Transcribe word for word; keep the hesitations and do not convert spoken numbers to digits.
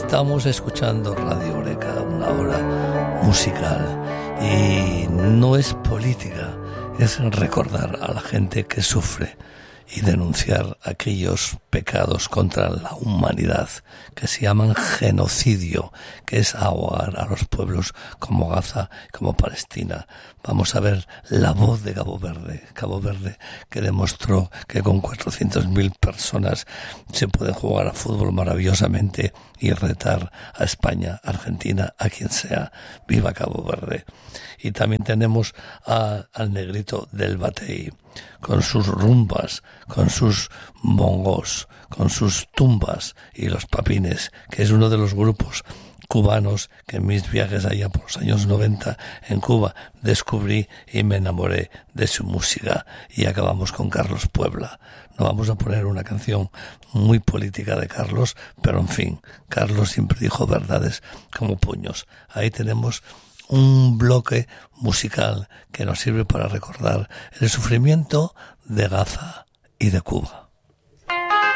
Estamos escuchando Radio Eureka, una hora musical, y no es política, es recordar a la gente que sufre y denunciar aquellos pecados contra la humanidad que se llaman genocidio, que es ahogar a los pueblos como Gaza, como Palestina. Vamos a ver la voz de Cabo Verde, Cabo Verde que demostró que con cuatrocientas mil personas se puede jugar a fútbol maravillosamente y retar a España, Argentina, a quien sea. ¡Viva Cabo Verde! Y también tenemos a, al negrito del Batey, con sus rumbas, con sus bongos, con sus tumbas y los papines, que es uno de los grupos cubanos que en mis viajes allá por los años noventa en Cuba descubrí y me enamoré de su música. Y acabamos con Carlos Puebla. No vamos a poner una canción muy política de Carlos, pero en fin, Carlos siempre dijo verdades como puños. Ahí tenemos un bloque musical que nos sirve para recordar el sufrimiento de Gaza y de Cuba.